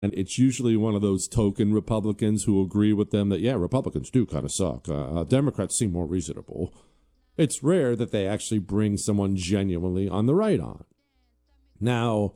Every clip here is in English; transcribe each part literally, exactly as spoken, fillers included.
And it's usually one of those token Republicans who agree with them that, yeah, Republicans do kind of suck. Uh, Democrats seem more reasonable. It's rare that they actually bring someone genuinely on the right on. Now,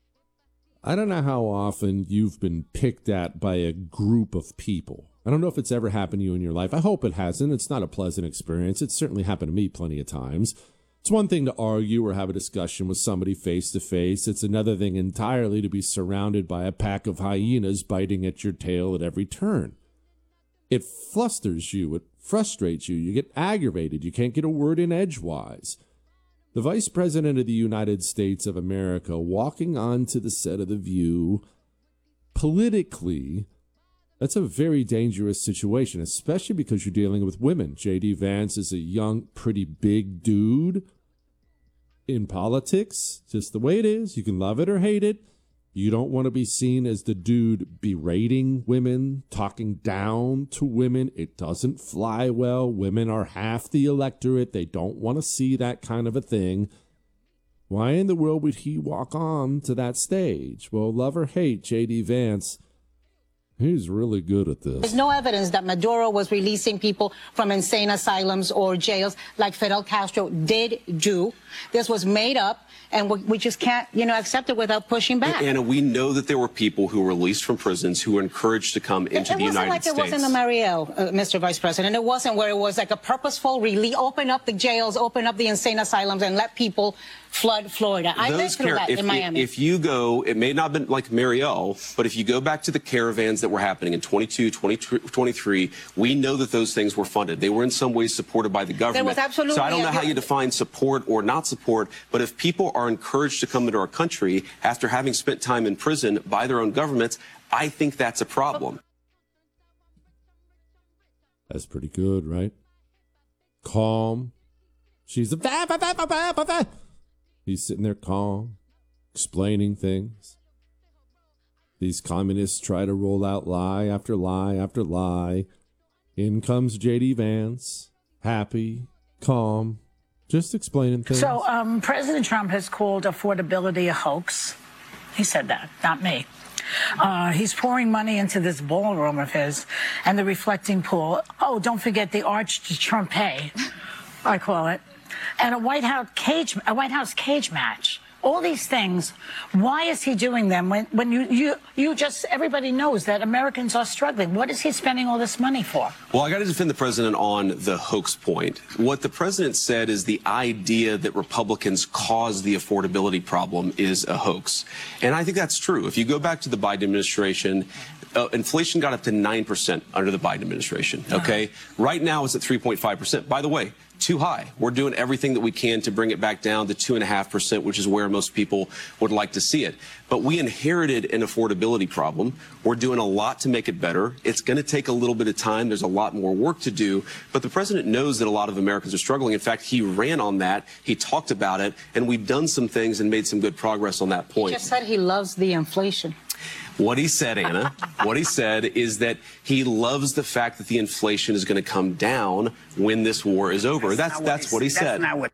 I don't know how often you've been picked at by a group of people. I don't know if it's ever happened to you in your life. I hope it hasn't. It's not a pleasant experience. It's certainly happened to me plenty of times. It's one thing to argue or have a discussion with somebody face to face. It's another thing entirely to be surrounded by a pack of hyenas biting at your tail at every turn. It flusters you. It frustrates you. You get aggravated. You can't get a word in edgewise. The Vice President of the United States of America walking onto the set of The View, politically, that's a very dangerous situation, especially because you're dealing with women. J D. Vance is a young, pretty big dude in politics, just the way it is. You can love it or hate it. You don't want to be seen as the dude berating women, talking down to women. It doesn't fly well. Women are half the electorate. They don't want to see that kind of a thing. Why in the world would he walk on to that stage? Well, love or hate J D. Vance, he's really good at this. There's no evidence that Maduro was releasing people from insane asylums or jails like Fidel Castro did do. This was made up, and we, we just can't, you know, accept it without pushing back. Anna, we know that there were people who were released from prisons who were encouraged to come into it, it the United like States. It wasn't like it was in the Mariel, uh, Mister Vice President. It wasn't where it was like a purposeful release, open up the jails, open up the insane asylums, and let people flood Florida. I've been through that if, in Miami. If you go, it may not have been like Mariel, but if you go back to the caravans that were happening in twenty-two, twenty-three, we know that those things were funded. They were in some ways supported by the government. There was absolutely so I don't know how you define support or not support, but if people are encouraged to come into our country after having spent time in prison by their own governments, I think that's a problem. That's pretty good, right? Calm. She's a... Bah, bah, bah, bah, bah, bah, bah. He's sitting there calm, explaining things. These communists try to roll out lie after lie after lie. In comes J D. Vance, happy, calm, just explaining things. So um, President Trump has called affordability a hoax. He said that, not me. Uh, he's pouring money into this ballroom of his and the reflecting pool. Oh, don't forget the Arch de Trumpe, I call it. And a White House cage, a White House cage match. All these things. Why is he doing them when, when you, you, you just, everybody knows that Americans are struggling? What is he spending all this money for? Well, I got to defend the president on the hoax point. What the president said is the idea that Republicans caused the affordability problem is a hoax. And I think that's true. If you go back to the Biden administration, Uh, inflation got up to nine percent under the Biden administration, okay? Right now it's at three point five percent. By the way, too high. We're doing everything that we can to bring it back down to two point five percent, which is where most people would like to see it. But we inherited an affordability problem. We're doing a lot to make it better. It's going to take a little bit of time. There's a lot more work to do. But the president knows that a lot of Americans are struggling. In fact, he ran on that. He talked about it. And we've done some things and made some good progress on that point. He just said he loves the inflation. What he said, Anna, what he said is that he loves the fact that the inflation is going to come down when this war is over. That's that's, that's what he said. What...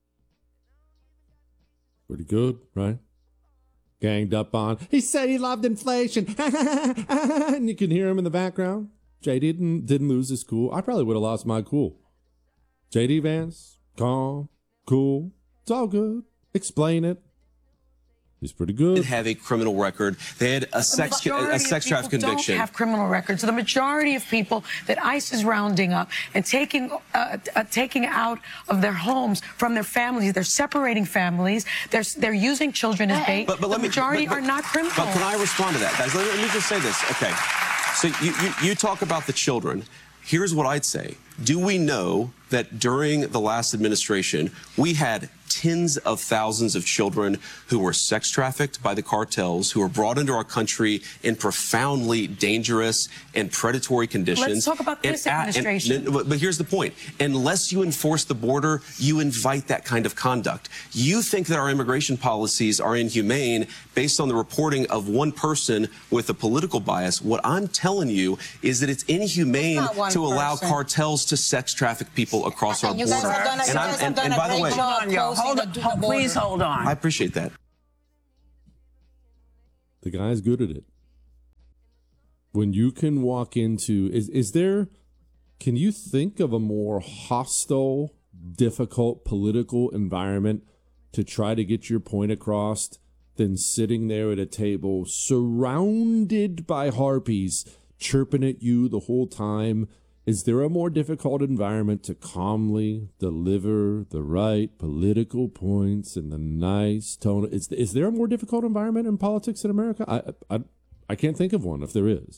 Pretty good, right? Ganged up on. He said he loved inflation. And you can hear him in the background. J D didn't, didn't lose his cool. I probably would have lost my cool. J D Vance, calm, cool. It's all good. Explain it. He's pretty good. They have a criminal record. They had a sex a sex traffic conviction. Don't have criminal records. The majority of people that ICE is rounding up and taking uh, uh, taking out of their homes from their families, they're separating families. They're they're using children as bait. But, but the let me, majority but, but, are not criminals. But can I respond to that, guys? Let, let me just say this. Okay. So you, you you talk about the children. Here's what I'd say. Do we know that during the last administration, we had tens of thousands of children who were sex trafficked by the cartels, who were brought into our country in profoundly dangerous and predatory conditions? Let's talk about this and, administration. And, but here's the point. Unless you enforce the border, you invite that kind of conduct. You think that our immigration policies are inhumane based on the reporting of one person with a political bias. What I'm telling you is that it's inhumane to allow person. cartels to sex traffic people across And our you border. guys have done a- and, you I'm, guys have and, done and a by the great way, job. Hold on, yo. Hold on. Hold, please hold on. I appreciate that. The guy's good at it. when you can walk into, is, is there, can you think of a more hostile, difficult political environment to try to get your point across than sitting there at a table surrounded by harpies chirping at you the whole time? Is there a more difficult environment to calmly deliver the right political points in the nice tone? Is, is there a more difficult environment in politics in America? I, I, I can't think of one if there is.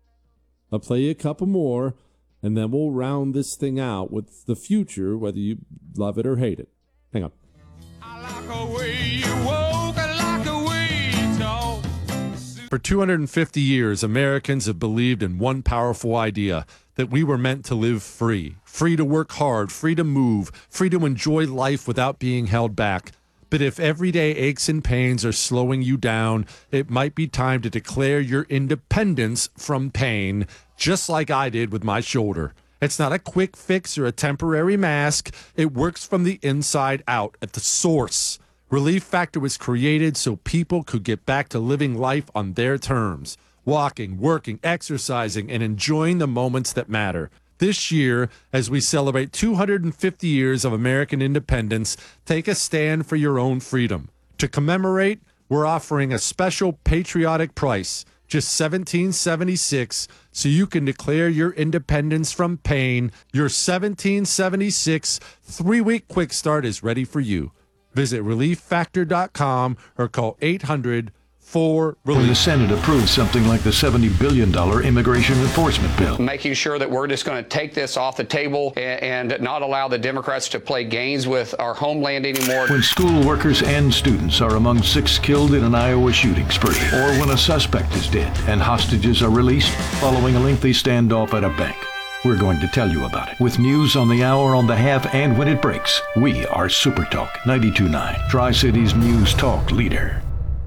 I'll play you a couple more, and then we'll round this thing out with the future, whether you love it or hate it. Hang on. I like the way you walk, I like the way you talk. For two hundred fifty years, Americans have believed in one powerful idea, that we were meant to live free, free to work hard, free to move, free to enjoy life without being held back. But if everyday aches and pains are slowing you down, it might be time to declare your independence from pain, just like I did with my shoulder. It's not a quick fix or a temporary mask. It works from the inside out at the source. Relief Factor was created so people could get back to living life on their terms. Walking, working, exercising, and enjoying the moments that matter. This year, as we celebrate two hundred fifty years of American independence, take a stand for your own freedom. To commemorate, we're offering a special patriotic price, just seventeen seventy-six, so you can declare your independence from pain. Your seventeen seventy-six three-week quick start is ready for you. Visit relief factor dot com or call eight hundred four relief. The Senate approved something like the seventy billion dollars immigration enforcement bill. Making sure that we're just going to take this off the table and, and not allow the Democrats to play games with our homeland anymore. When school workers and students are among six killed in an Iowa shooting spree, or when a suspect is dead and hostages are released following a lengthy standoff at a bank. We're going to tell you about it. With news on the hour, on the half, and when it breaks. We are Super Talk ninety-two point nine, Tri-Cities News Talk leader.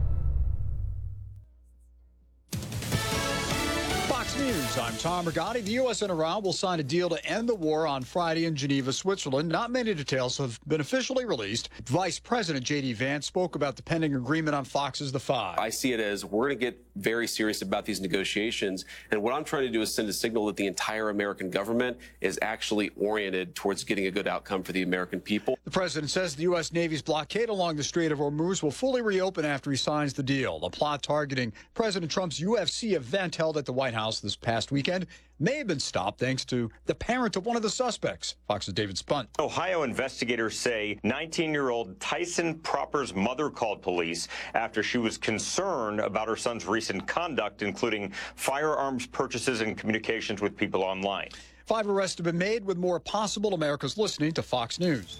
I'm Tom Rigotti. The U S and Iran will sign a deal to end the war on Friday in Geneva, Switzerland. Not many details have been officially released. Vice President J D Vance spoke about the pending agreement on Fox's The Five. I see it as we're going to get very serious about these negotiations. And what I'm trying to do is send a signal that the entire American government is actually oriented towards getting a good outcome for the American people. The president says the U S Navy's blockade along the Strait of Hormuz will fully reopen after he signs the deal. The plot targeting President Trump's U F C event held at the White House this past weekend may have been stopped thanks to the parent of one of the suspects. Fox's David Spunt. Ohio investigators say nineteen-year-old Tyson Proper's mother called police after she was concerned about her son's recent conduct, including firearms purchases and communications with people online. Five arrests have been made, with more possible. America's listening to Fox News.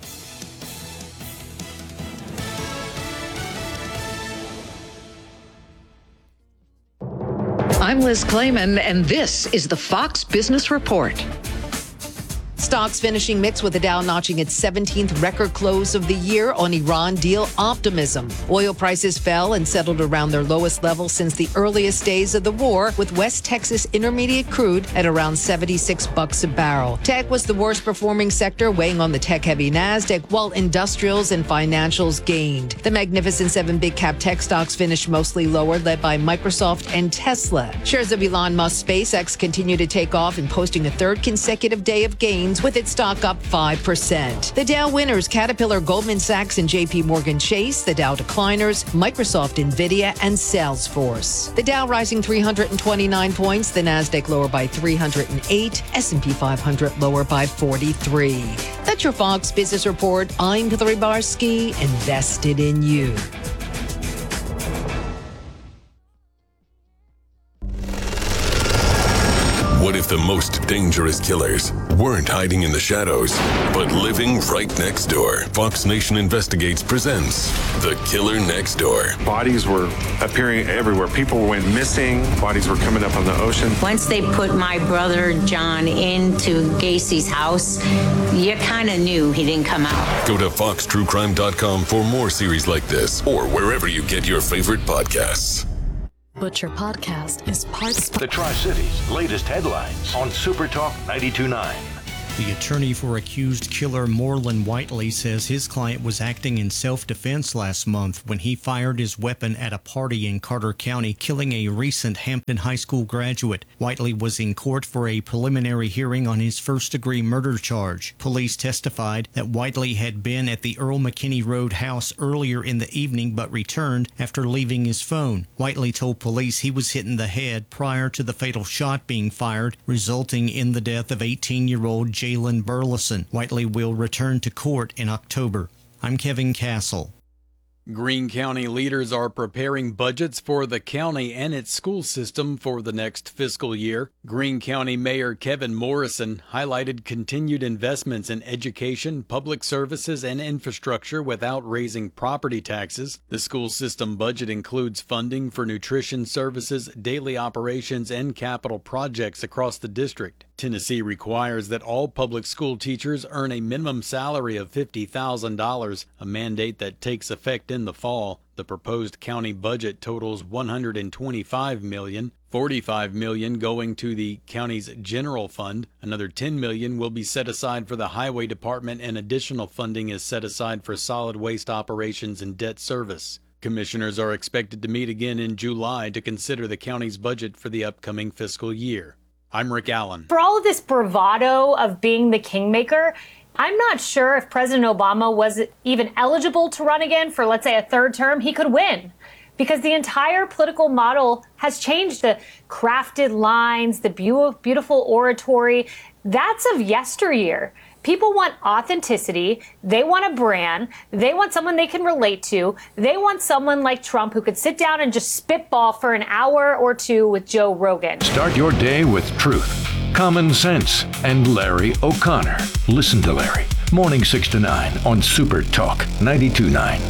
I'm Liz Clayman, and this is the Fox Business Report. Stocks finishing mixed with the Dow notching its seventeenth record close of the year on Iran deal optimism. Oil prices fell and settled around their lowest level since the earliest days of the war, with West Texas Intermediate crude at around seventy-six bucks a barrel. Tech was the worst performing sector, weighing on the tech-heavy Nasdaq, while industrials and financials gained. The Magnificent Seven big cap tech stocks finished mostly lower, led by Microsoft and Tesla. Shares of Elon Musk's SpaceX continue to take off and posting a third consecutive day of gains, with its stock up five percent. The Dow winners, Caterpillar, Goldman Sachs, and J P Morgan Chase. The Dow decliners, Microsoft, Nvidia, and Salesforce. The Dow rising three hundred twenty-nine points, the Nasdaq lower by three hundred eight, S and P five hundred lower by forty-three. That's your Fox Business Report. I'm Hillary Barsky, invested in you. What if the most dangerous killers weren't hiding in the shadows, but living right next door? Fox Nation Investigates presents The Killer Next Door. Bodies were appearing everywhere. People went missing. Bodies were coming up on the ocean. Once they put my brother John into Gacy's house, you kind of knew he didn't come out. Go to fox true crime dot com for more series like this, or wherever you get your favorite podcasts. Butcher Podcast is part The Tri-Cities' latest headlines on Super Talk ninety-two point nine. The attorney for accused killer Morlon Whiteley says his client was acting in self-defense last month when he fired his weapon at a party in Carter County, killing a recent Hampton High School graduate. Whiteley was in court for a preliminary hearing on his first-degree murder charge. Police testified that Whiteley had been at the Earl McKinney Road house earlier in the evening but returned after leaving his phone. Whiteley told police he was hit in the head prior to the fatal shot being fired, resulting in the death of eighteen-year-old Jalen Burleson. Whiteley will return to court in October. I'm Kevin Castle. Greene County leaders are preparing budgets for the county and its school system for the next fiscal year. Greene County Mayor Kevin Morrison highlighted continued investments in education, public services, and infrastructure without raising property taxes. The school system budget includes funding for nutrition services, daily operations, and capital projects across the district. Tennessee requires that all public school teachers earn a minimum salary of fifty thousand dollars, a mandate that takes effect in the fall. The proposed county budget totals one hundred twenty-five million dollars, forty-five million dollars going to the county's general fund. Another ten million dollars will be set aside for the highway department, and additional funding is set aside for solid waste operations and debt service. Commissioners are expected to meet again in July to consider the county's budget for the upcoming fiscal year. I'm Rick Allen. For all of this bravado of being the kingmaker, I'm not sure if President Obama was even eligible to run again for, let's say, a third term. He could win because the entire political model has changed. The crafted lines, the beautiful oratory, that's of yesteryear. People want authenticity. They want a brand. They want someone they can relate to. They want someone like Trump who could sit down and just spitball for an hour or two with Joe Rogan. Start your day with truth, common sense, and Larry O'Connor. Listen to Larry, morning six to nine on Super Talk ninety-two point nine.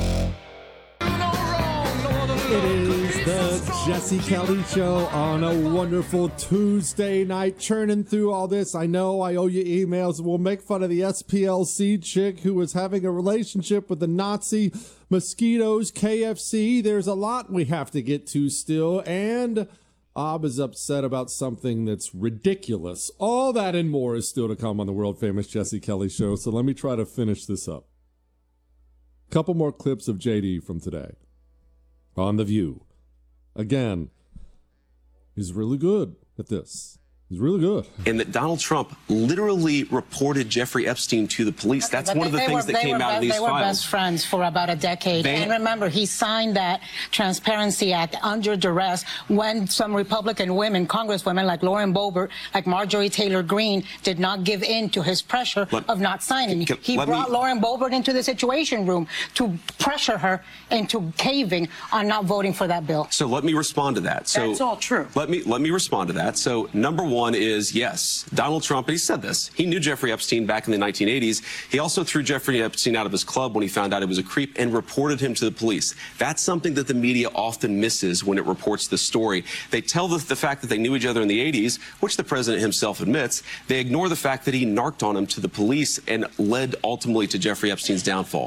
It is the Jesse Kelly Show on a wonderful Tuesday night, churning through all this. I know I owe you emails. We'll make fun of the S P L C chick who was having a relationship with the Nazi mosquitoes, K F C. There's a lot we have to get to still, and Ob is upset about something that's ridiculous. All that and more is still to come on the world-famous Jesse Kelly Show, so let me try to finish this up. Couple more clips of J D from today. On The View. Again, he's really good at this. He's really good. And that Donald Trump literally reported Jeffrey Epstein to the police. That's But one of the they things were, that came were, out of these they files. They were best friends for about a decade. They, and remember, he signed that Transparency Act under duress when some Republican women, congresswomen like Lauren Boebert, like Marjorie Taylor Greene, did not give in to his pressure let, of not signing. Can, he brought me, Lauren Boebert into the Situation Room to pressure her into caving on not voting for that bill. So let me respond to that. So That's all true. Let me, let me respond to that. So number one is, yes, Donald Trump, and he said this, he knew Jeffrey Epstein back in the nineteen eighties. He also threw Jeffrey Epstein out of his club when he found out he was a creep and reported him to the police. That's something that the media often misses when it reports the story. They tell the, the fact that they knew each other in the eighties, which the president himself admits. They ignore the fact that he narked on him to the police and led ultimately to Jeffrey Epstein's downfall.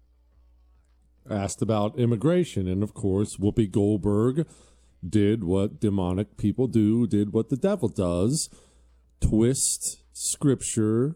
Asked about immigration, and of course, Whoopi Goldberg did what demonic people do, did what the devil does. Twist scripture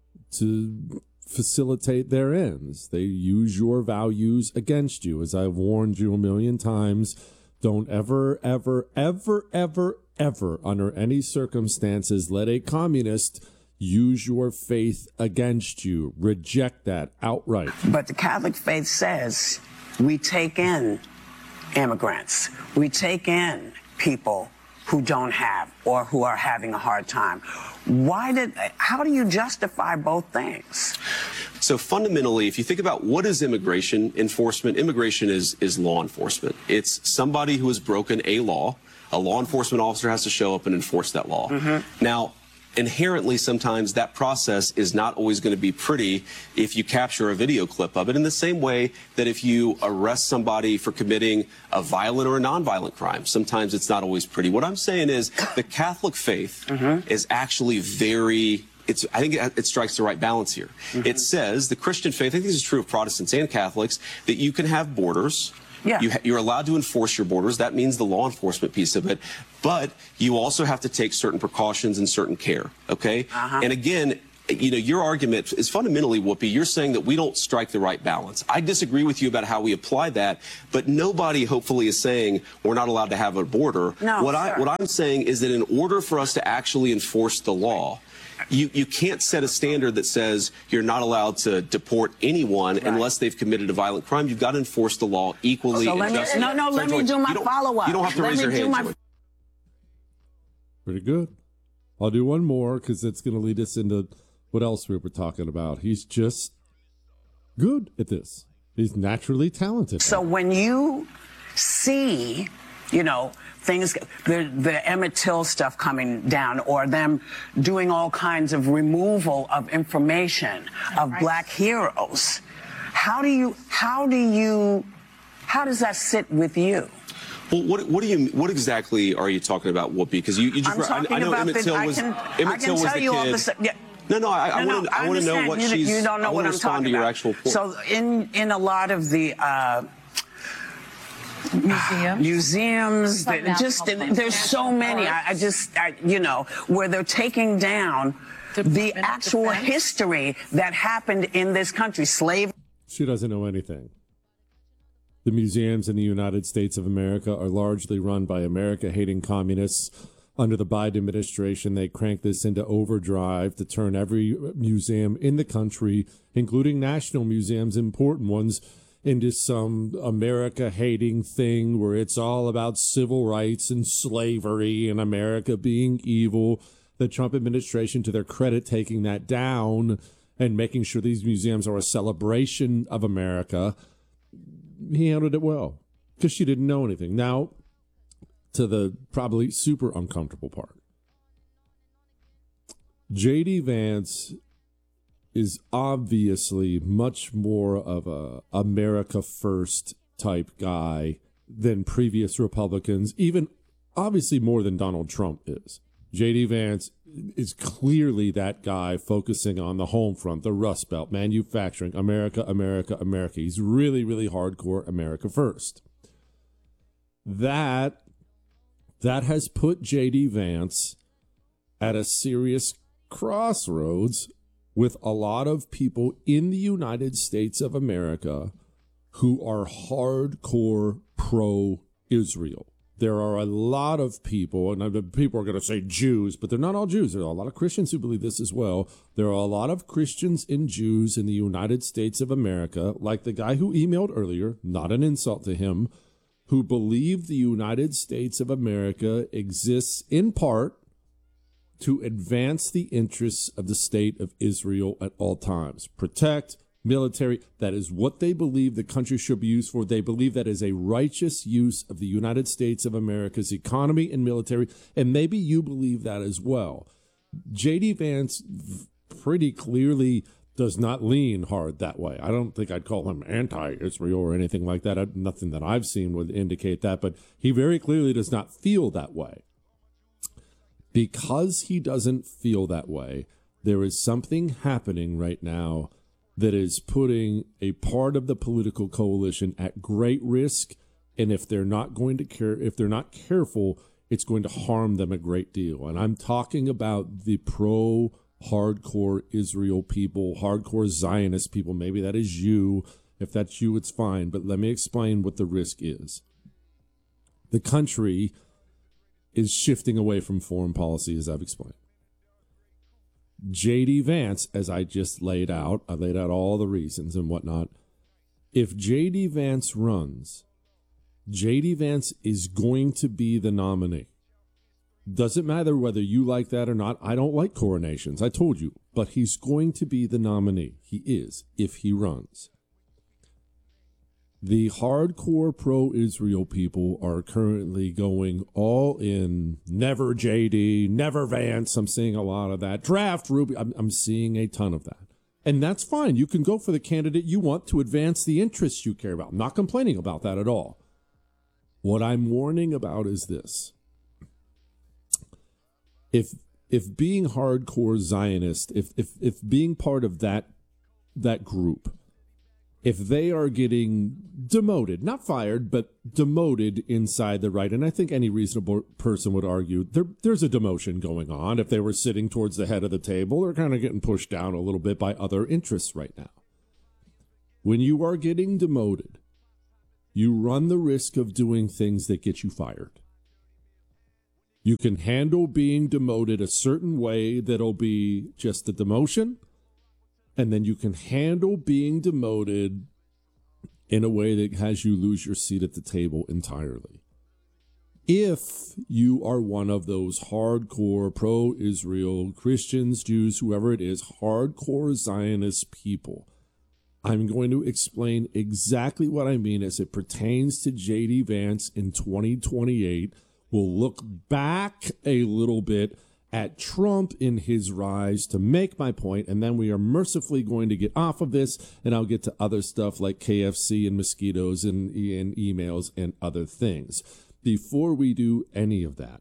to facilitate their ends. They use your values against you. As I've warned you a million times, don't ever, ever, ever, ever, ever, under any circumstances, let a communist use your faith against you. Reject that outright. But the Catholic faith says we take in immigrants. We take in people who don't have or who are having a hard time. Why did, how do you justify both things? So fundamentally, if you think about what is immigration enforcement, immigration is, is law enforcement. It's somebody who has broken a law. A law enforcement officer has to show up and enforce that law. Mm-hmm. Now, inherently, sometimes that process is not always going to be pretty if you capture a video clip of it, in the same way that if you arrest somebody for committing a violent or a nonviolent crime, sometimes it's not always pretty. What I'm saying is the Catholic faith mm-hmm. is actually very... It's, I think it, it strikes the right balance here. Mm-hmm. It says, the Christian faith, I think this is true of Protestants and Catholics, that you can have borders. Yeah. You ha- you're allowed to enforce your borders. That means the law enforcement piece of it. But you also have to take certain precautions and certain care, okay? Uh-huh. And again, you know, your argument is fundamentally, Whoopi, you're saying that we don't strike the right balance. I disagree with you about how we apply that, but nobody hopefully is saying we're not allowed to have a border. No, what I sir. what I'm saying is that in order for us to actually enforce the law, You, you can't set a standard that says you're not allowed to deport anyone right. unless they've committed a violent crime. You've got to enforce the law equally. So and let me, justly. no, no, Sorry, let me do my you follow-up. You don't have to let raise me your do hand. my... Joey. Pretty good. I'll do one more because it's going to lead us into what else we were talking about. He's just good at this. He's naturally talented. So when you see, you know, things, the, the Emmett Till stuff coming down, or them doing all kinds of removal of information of right. black heroes, how do you, how do you, how does that sit with you? Well, what, what do you, what exactly are you talking about, Whoopi? Because you, you just, I'm talking I, I know about Emmett the, Till was, I can, Emmett I can Till was tell the you kid. all this. Yeah. No, no, I, no, I want to, no, I want to know what you, she's. You don't know I what I'm respond talking to your about. actual point. So in in a lot of the. Uh, Museums, museums. That just there's so many. I, I just, I, you know, where they're taking down the actual history that happened in this country. Slave. She doesn't know anything. The museums in the United States of America are largely run by America-hating communists. Under the Biden administration, they cranked this into overdrive to turn every museum in the country, including national museums, important ones, into some America-hating thing where it's all about civil rights and slavery and America being evil. The Trump administration, to their credit, taking that down and making sure these museums are a celebration of America. He handled it well because she didn't know anything. Now, to the probably super uncomfortable part. J D. Vance is obviously much more of a America first type guy than previous Republicans, even obviously more than Donald Trump is. J D. Vance is clearly that guy focusing on the home front, the Rust Belt, manufacturing, America, America, America. He's really, really hardcore America first. That, that has put J D. Vance at a serious crossroads with a lot of people in the United States of America who are hardcore pro-Israel. There are a lot of people, and people are going to say Jews, but they're not all Jews. There are a lot of Christians who believe this as well. There are a lot of Christians and Jews in the United States of America, like the guy who emailed earlier, not an insult to him, who believe the United States of America exists in part to advance the interests of the state of Israel at all times. Protect, military, that is what they believe the country should be used for. They believe that is a righteous use of the United States of America's economy and military, and maybe you believe that as well. J D. Vance pretty clearly does not lean hard that way. I don't think I'd call him anti-Israel or anything like that. I, nothing that I've seen would indicate that, but he very clearly does not feel that way. Because he doesn't feel that way, there is something happening right now that is putting a part of the political coalition at great risk, and if they're not going to care, if they're not careful, it's going to harm them a great deal. And I'm talking about the pro-hardcore Israel people, hardcore Zionist people. Maybe that is you. If that's you, it's fine. But let me explain what the risk is. The country is shifting away from foreign policy, as I've explained. J D. Vance, as I just laid out, I laid out all the reasons and whatnot. If J D. Vance runs, J D. Vance is going to be the nominee. Doesn't matter whether you like that or not. I don't like coronations. I told you. But he's going to be the nominee. He is, if he runs. The hardcore pro-Israel people are currently going all in. Never J D, never Vance. I'm seeing a lot of that. Draft Rubio. I'm, I'm seeing a ton of that. And that's fine. You can go for the candidate you want to advance the interests you care about. I'm not complaining about that at all. What I'm warning about is this. If if being hardcore Zionist, if if if being part of that that group if they are getting demoted, not fired, but demoted inside the right, and I think any reasonable person would argue there, there's a demotion going on. If they were sitting towards the head of the table, they're kind of getting pushed down a little bit by other interests right now. When you are getting demoted, you run the risk of doing things that get you fired. You can handle being demoted a certain way that'll be just a demotion, and then you can handle being demoted in a way that has you lose your seat at the table entirely. If you are one of those hardcore pro-Israel Christians, Jews, whoever it is, hardcore Zionist people, I'm going to explain exactly what I mean as it pertains to J D Vance in twenty twenty-eight. We'll look back a little bit at Trump in his rise to make my point, and then we are mercifully going to get off of this, and I'll get to other stuff like K F C and mosquitoes and, and emails and other things. Before we do any of that,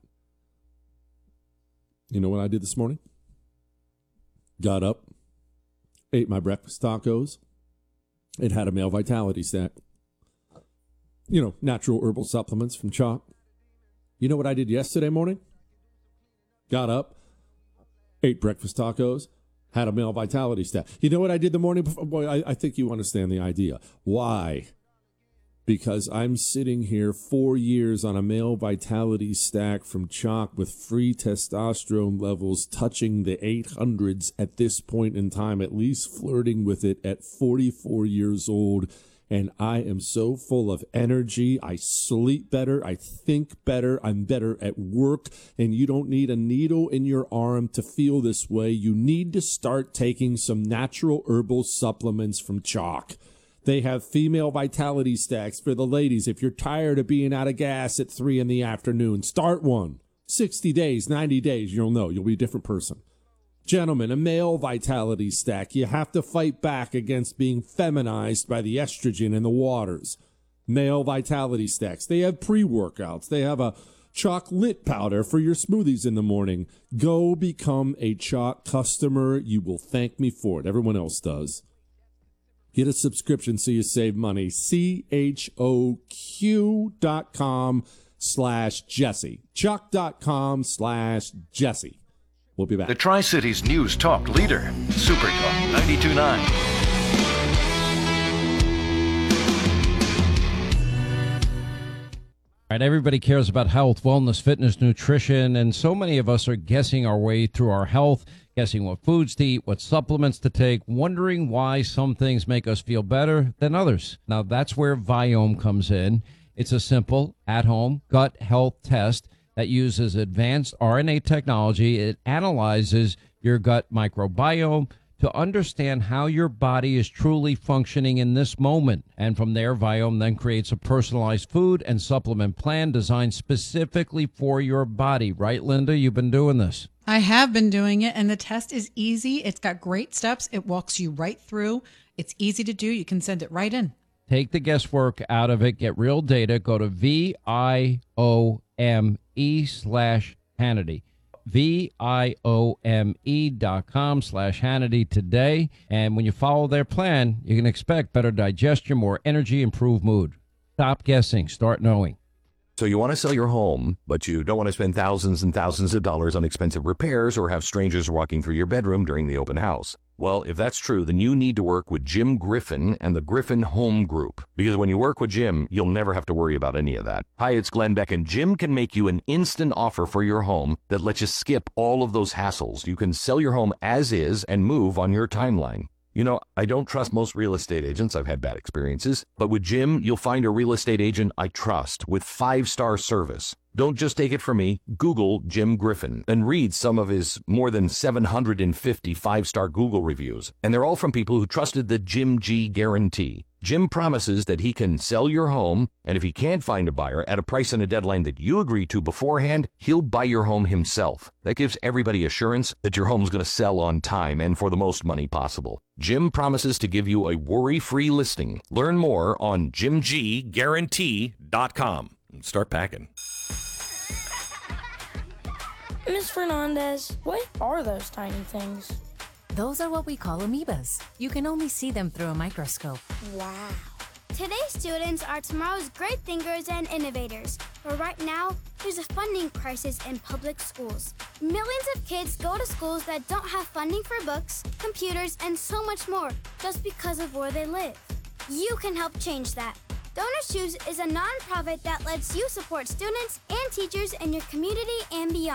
you know what I did this morning? Got up, ate my breakfast tacos. It had a male vitality stack. You know, natural herbal supplements from Chalk. You know what I did yesterday morning? Got up, ate breakfast tacos, had a male vitality stack. You know what I did the morning before? Boy, I, I think you understand the idea. Why? Because I'm sitting here four years on a male vitality stack from Chalk with free testosterone levels touching the eight hundreds at this point in time, at least flirting with it at forty-four years old. And I am so full of energy. I sleep better. I think better. I'm better at work. And you don't need a needle in your arm to feel this way. You need to start taking some natural herbal supplements from Chalk. They have female vitality stacks for the ladies. If you're tired of being out of gas at three in the afternoon, start one. sixty days, ninety days, you'll know. You'll be a different person. Gentlemen, a male vitality stack. You have to fight back against being feminized by the estrogen in the waters. Male vitality stacks. They have pre-workouts. They have a chocolate powder for your smoothies in the morning. Go become a Chalk customer. You will thank me for it. Everyone else does. Get a subscription so you save money. C H O Q dot com slash Jesse. Chalk dot com slash Jesse. We'll be back. The Tri-Cities News Talk leader, Super Talk ninety-two point nine. All right, everybody cares about health, wellness, fitness, nutrition, and so many of us are guessing our way through our health, guessing what foods to eat, what supplements to take, wondering why some things make us feel better than others. Now, that's where Viome comes in. It's a simple, at-home gut health test that uses advanced R N A technology. It analyzes your gut microbiome to understand how your body is truly functioning in this moment. And from there, Viome then creates a personalized food and supplement plan designed specifically for your body. Right, Linda? You've been doing this. I have been doing it, and the test is easy. It's got great steps. It walks you right through. It's easy to do. You can send it right in. Take the guesswork out of it. Get real data. Go to V I O M E slash Hannity. V I O M E dot com slash Hannity today. And when you follow their plan, you can expect better digestion, more energy, improved mood. Stop guessing. Start knowing. So you want to sell your home, but you don't want to spend thousands and thousands of dollars on expensive repairs or have strangers walking through your bedroom during the open house. Well, if that's true, then you need to work with Jim Griffin and the Griffin Home Group. Because when you work with Jim, you'll never have to worry about any of that. Hi, it's Glenn Beck, and Jim can make you an instant offer for your home that lets you skip all of those hassles. You can sell your home as is and move on your timeline. You know, I don't trust most real estate agents. I've had bad experiences. But with Jim, you'll find a real estate agent I trust with five-star service. Don't just take it from me. Google Jim Griffin and read some of his more than seven hundred fifty five-star Google reviews. And they're all from people who trusted the Jim G guarantee. Jim promises that he can sell your home, and if he can't find a buyer at a price and a deadline that you agree to beforehand, he'll buy your home himself. That gives everybody assurance that your home's going to sell on time and for the most money possible. Jim promises to give you a worry-free listing. Learn more on Jim G Guarantee dot com. Start packing. Miz Fernandez, what are those tiny things? Those are what we call amoebas. You can only see them through a microscope. Wow. Today's students are tomorrow's great thinkers and innovators. But right now, there's a funding crisis in public schools. Millions of kids go to schools that don't have funding for books, computers, and so much more just because of where they live. You can help change that. DonorsChoose is a nonprofit that lets you support students and teachers in your community and beyond.